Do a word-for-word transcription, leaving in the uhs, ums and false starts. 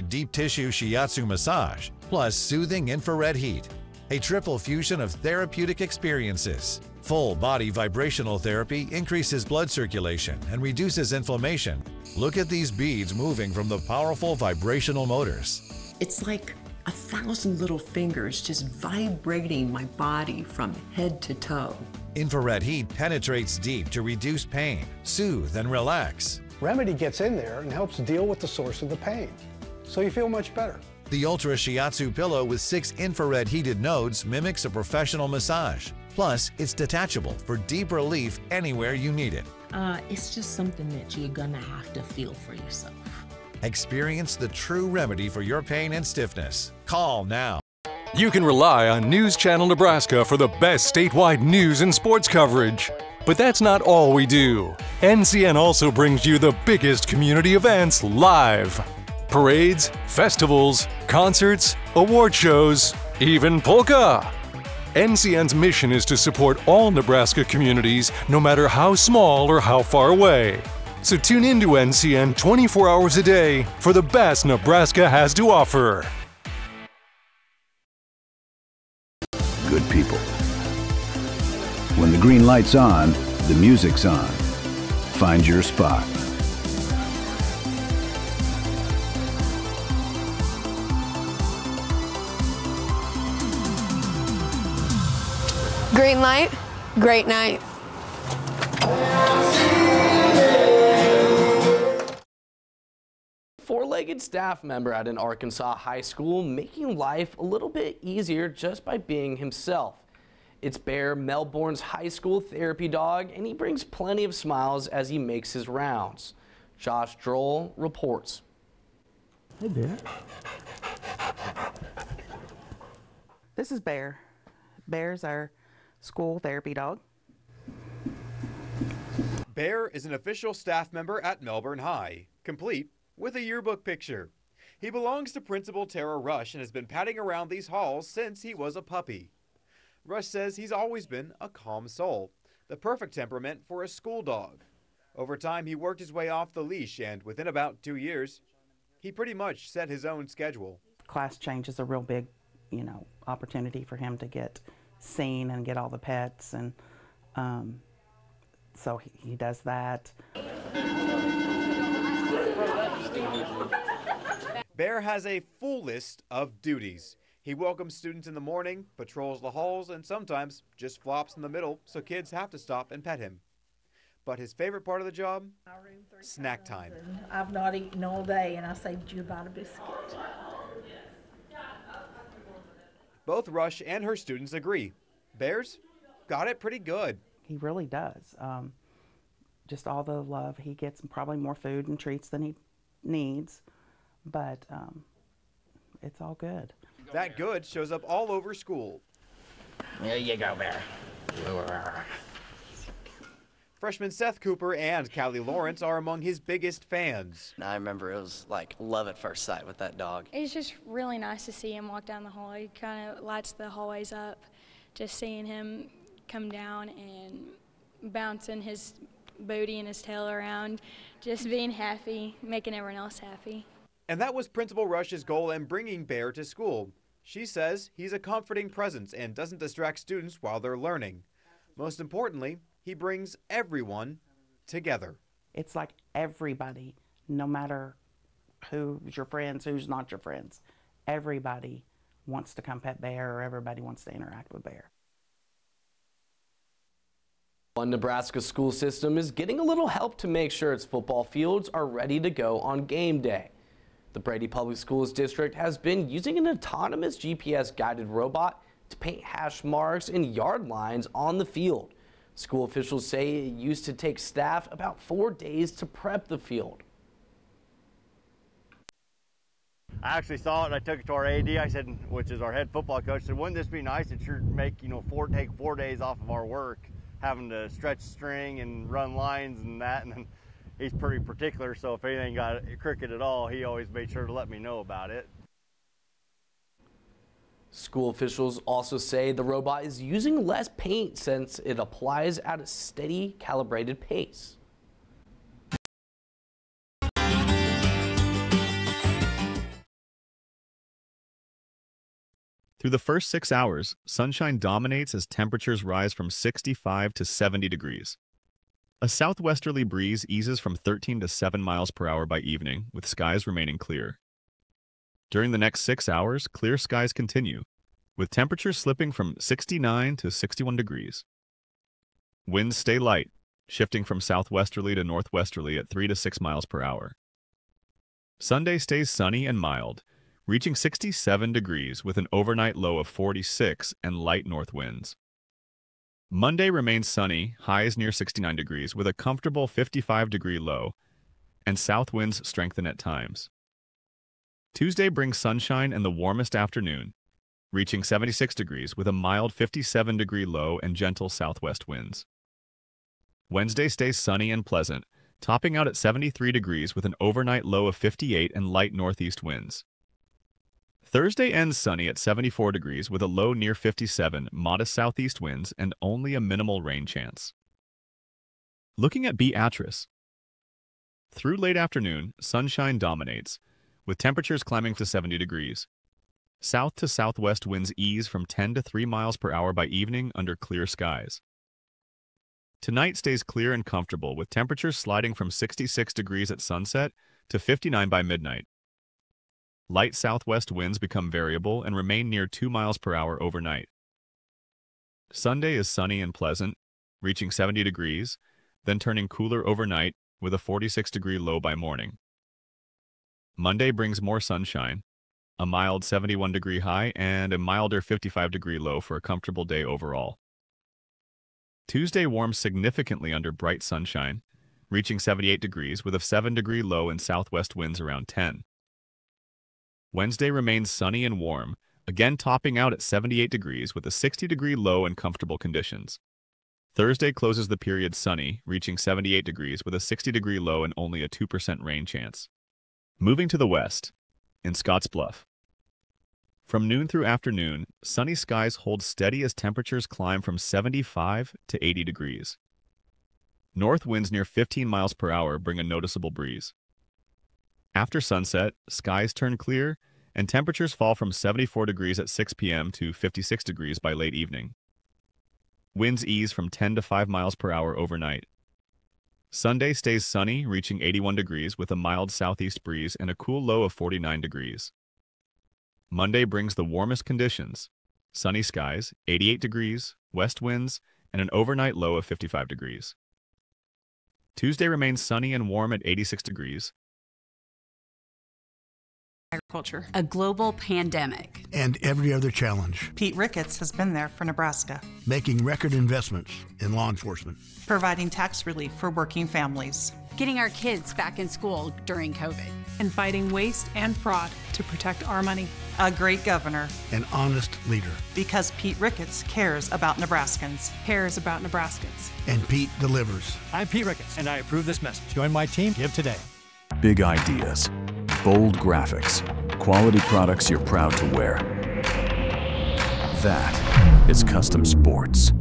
deep tissue shiatsu massage, plus soothing infrared heat. A triple fusion of therapeutic experiences. Full body vibrational therapy increases blood circulation and reduces inflammation. Look at these beads moving from the powerful vibrational motors. It's like a thousand little fingers just vibrating my body from head to toe. Infrared heat penetrates deep to reduce pain, soothe, and relax. Remedy gets in there and helps deal with the source of the pain, so you feel much better. The Ultra Shiatsu pillow with six infrared heated nodes mimics a professional massage. Plus, it's detachable for deep relief anywhere you need it. Uh, it's just something that you're gonna have to feel for yourself. Experience the true remedy for your pain and stiffness. Call now. You can rely on News Channel Nebraska for the best statewide news and sports coverage. But that's not all we do. N C N also brings you the biggest community events live. Parades, festivals, concerts, award shows, even polka. N C N's mission is to support all Nebraska communities, no matter how small or how far away. So tune into N C N twenty-four hours a day for the best Nebraska has to offer. Good people. When the green light's on, the music's on. Find your spot. Green light, great night. Four-legged staff member at an Arkansas high school making life a little bit easier just by being himself. It's Bear, Melbourne's high school therapy dog, and he brings plenty of smiles as he makes his rounds. Josh Droll reports. Hey, Bear. This is Bear. Bear's our school therapy dog. Bear is an official staff member at Melbourne High, complete with a yearbook picture. He belongs to Principal Tara Rush and has been padding around these halls since he was a puppy. Rush says he's always been a calm soul, the perfect temperament for a school dog. Over time, he worked his way off the leash, and within about two years, he pretty much set his own schedule. Class change is a real big, you know, opportunity for him to get seen and get all the pets, and um, so he, he does that. Bear has a full list of duties. He welcomes students in the morning, patrols the halls, and sometimes just flops in the middle so kids have to stop and pet him. But his favorite part of the job? Snack time. I've not eaten all day and I saved you about a biscuit. Both Rush and her students agree. Bear's got it pretty good. He really does. Um, just all the love he gets, and probably more food and treats than he needs, but um, it's all good. That good shows up all over school. There you go, Bear. Freshman Seth Cooper and Callie Lawrence are among his biggest fans. I remember it was like love at first sight with that dog. It's just really nice to see him walk down the hallway. He kind of lights the hallways up. Just seeing him come down and bouncing his booty and his tail around, just being happy, making everyone else happy. And that was Principal Rush's goal in bringing Bear to school. She says he's a comforting presence and doesn't distract students while they're learning. Most importantly, he brings everyone together. It's like everybody, no matter who's your friends, who's not your friends, everybody wants to come pet Bear, or everybody wants to interact with Bear. One Nebraska school system is getting a little help to make sure its football fields are ready to go on game day. The Brady Public Schools District has been using an autonomous G P S-guided robot to paint hash marks and yard lines on the field. School officials say it used to take staff about four days to prep the field. I actually saw it and I took it to our A D. I said, which is our head football coach, I said, wouldn't this be nice? It sure make, you know, four, take four days off of our work, having to stretch string and run lines and that. And then he's pretty particular, so if anything got crooked at all, he always made sure to let me know about it. School officials also say the robot is using less paint since it applies at a steady, calibrated pace. Through the first six hours, sunshine dominates as temperatures rise from sixty-five to seventy degrees. A southwesterly breeze eases from thirteen to seven miles per hour by evening, with skies remaining clear. During the next six hours, clear skies continue, with temperatures slipping from sixty-nine to sixty-one degrees. Winds stay light, shifting from southwesterly to northwesterly at three to six miles per hour. Sunday stays sunny and mild, reaching sixty-seven degrees with an overnight low of forty-six and light north winds. Monday remains sunny, highs near sixty-nine degrees with a comfortable fifty-five degree low, and south winds strengthen at times. Tuesday brings sunshine and the warmest afternoon, reaching seventy-six degrees with a mild fifty-seven degree low and gentle southwest winds. Wednesday stays sunny and pleasant, topping out at seventy-three degrees with an overnight low of fifty-eight and light northeast winds. Thursday ends sunny at seventy-four degrees with a low near fifty-seven, modest southeast winds, and only a minimal rain chance. Looking at Beatrice. Through late afternoon, sunshine dominates, with temperatures climbing to seventy degrees. South to southwest winds ease from ten to three miles per hour by evening under clear skies. Tonight stays clear and comfortable, with temperatures sliding from sixty-six degrees at sunset to fifty-nine by midnight. Light southwest winds become variable and remain near two miles per hour overnight. Sunday is sunny and pleasant, reaching seventy degrees, then turning cooler overnight with a forty-six degree low by morning. Monday brings more sunshine, a mild seventy-one degree high, and a milder fifty-five degree low for a comfortable day overall. Tuesday warms significantly under bright sunshine, reaching seventy-eight degrees with a seven degree low and southwest winds around ten. Wednesday remains sunny and warm, again topping out at seventy-eight degrees with a sixty degree low and comfortable conditions. Thursday closes the period sunny, reaching seventy-eight degrees with a sixty degree low and only a two percent rain chance. Moving to the west, in Scottsbluff. From noon through afternoon, sunny skies hold steady as temperatures climb from seventy-five to eighty degrees. North winds near fifteen miles per hour bring a noticeable breeze. After sunset, skies turn clear, and temperatures fall from seventy-four degrees at six p m to fifty-six degrees by late evening. Winds ease from ten to five miles per hour overnight. Sunday stays sunny, reaching eighty-one degrees with a mild southeast breeze and a cool low of forty-nine degrees. Monday brings the warmest conditions: sunny skies, eighty-eight degrees, west winds, and an overnight low of fifty-five degrees. Tuesday remains sunny and warm at eighty-six degrees. Agriculture, a global pandemic, and every other challenge. Pete Ricketts has been there for Nebraska, making record investments in law enforcement, providing tax relief for working families, getting our kids back in school during COVID, and fighting waste and fraud to protect our money. A great governor, an honest leader. Because Pete Ricketts cares about Nebraskans. Cares about Nebraskans. And Pete delivers. I'm Pete Ricketts, and I approve this message. Join my team. Give today. Big ideas, bold graphics, quality products you're proud to wear. That is Custom Sports.